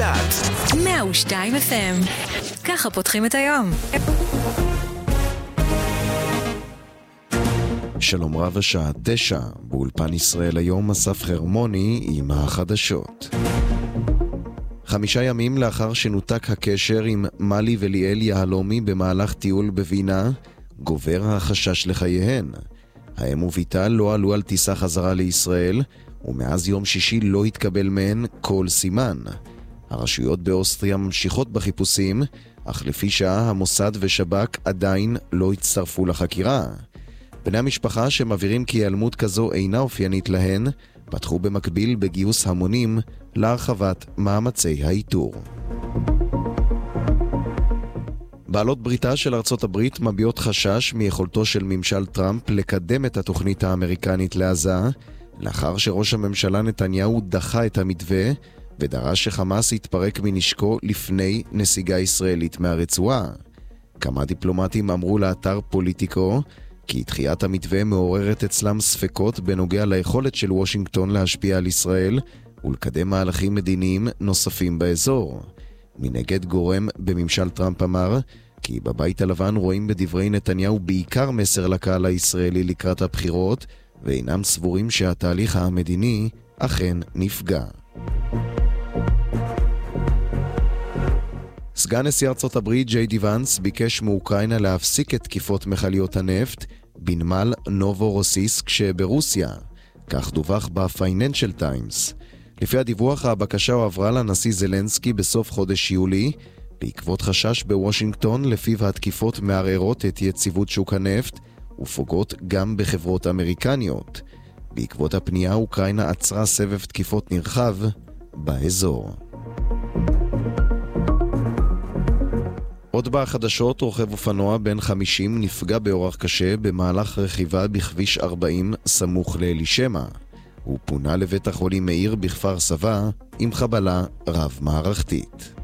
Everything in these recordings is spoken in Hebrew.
גל"צ 102 FM. ככה פותחים את היום. שלום רב, השעה 9, באולפן ישראל היום אסף חרמוני עם החדשות. 5 ימים לאחר שנותק הקשר עם מלי וליאל יהלומי במהלך טיול בווינה, גובר החשש לחייהן. האם וביתה לא עלו על טיסה חזרה לישראל, ומאז יום שישי לא התקבל מהן כל סימן. הרשויות באוסטריה ממשיכות בחיפושים, אך לפי שעה המוסד ושב"כ עדיין לא הצטרפו לחקירה. בני המשפחה שמבהירים כי היעלמות כזו אינה אופיינית להן, פתחו במקביל בגיוס המונים להרחבת מאמצי האיתור. בעלות בריתה של ארצות הברית מביעות חשש מיכולתו של ממשל טראמפ לקדם את התוכנית האמריקנית לעזה, לאחר שראש הממשלה נתניהו דחה את המתווה ודרש שחמאס יתפרק מנשקו לפני נסיגה ישראלית מהרצועה. כמה דיפלומטים אמרו לאתר פוליטיקו כי דחיית המתווה מעוררת אצלם ספקות בנוגע ליכולת של וושינגטון להשפיע על ישראל ולקדם מהלכים מדיניים נוספים באזור. מנגד, גורם בממשל טראמפ אמר כי בבית הלבן רואים בדברי נתניהו בעיקר מסר לקהל הישראלי לקראת הבחירות, ואינם סבורים שהתהליך המדיני אכן נפגע. סגן נשיא ארצות הברית ג'יי די ונס ביקש מאוקראינה להפסיק את תקיפות מכליות הנפט בנמל נובורוסיסק שברוסיה. כך דווח בפייננשל טיימס. לפי הדיווח, הבקשה הועברה לנשיא זלנסקי בסוף חודש יולי, בעקבות חשש בוושינגטון לפיו התקיפות מערערות את יציבות שוק הנפט ופוגעות גם בחברות אמריקניות. בעקבות הפנייה, אוקראינה עצרה סבב תקיפות נרחב באזור. עוד בחדשות, רוכב אופנוע בן 50 נפגע באורח קשה במהלך רכיבה בכביש 40 סמוך לאלישמע. הוא פונה לבית החולים מאיר בכפר סבא עם חבלה רב מערכתית.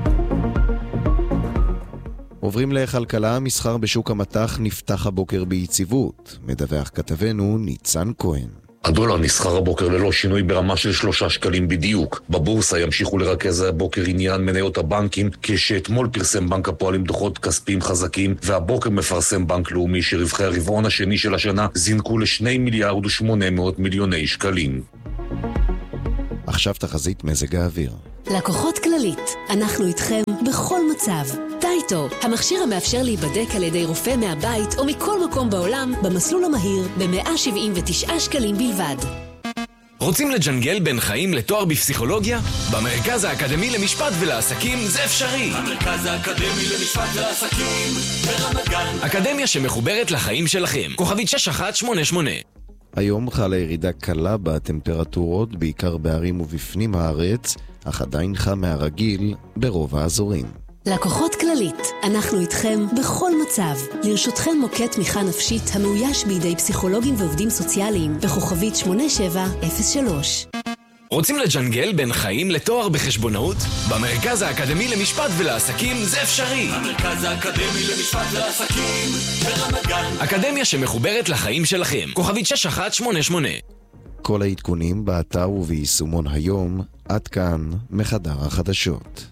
עוברים לכלכלה. מסחר בשוק המטח נפתח הבוקר ביציבות, מדווח כתבנו ניצן כהן. הדולר נסחר הבוקר ללא שינוי ברמה של 3 שקלים בדיוק. בבורסה ימשיכו לרכז הבוקר עניין מניות הבנקים, כשאתמול פרסם בנק הפועלים דוחות כספיים חזקים, והבוקר מפרסם בנק לאומי שרווחי הרבעון השני של השנה זינקו ל2 מיליארד ו800 מיליוני שקלים. עכשיו תחזית מזג האוויר. לקוחות כללית, אנחנו איתכם בכל מצב. טייטו, המכשיר המאפשר להיבדק על ידי רופא מהבית או מכל מקום בעולם במסלול המהיר ב179 שקלים בלבד. רוצים לג'נגל בין חיים לתואר בפסיכולוגיה? במרכז האקדמי למשפט ולעסקים זה אפשרי. המרכז האקדמי למשפט ולעסקים ברמת גן. אקדמיה שמחוברת לחיים שלכם. כוכבית 6188. היום חלה ירידה קלה בטמפרטורות, בעיקר בערים ובפנים הארץ, אך עדיין חם מהרגיל ברוב האזורים. לקוחות כללית, אנחנו איתכם בכל מצב. לרשותכם מוקד תמיכה נפשית המאויש בידי פסיכולוגים ועובדים סוציאליים בכוכבית 8703. רוצים לג'נגל בין חיים לתואר בחשבונאות? במרכז האקדמי למשפט ולעסקים זה אפשרי. המרכז האקדמי למשפט ולעסקים ברמת גן. אקדמיה שמחוברת לחיים שלכם. כוכבית 6188. כל העדכונים באתר וביישומון היום. עד כאן מחדר החדשות.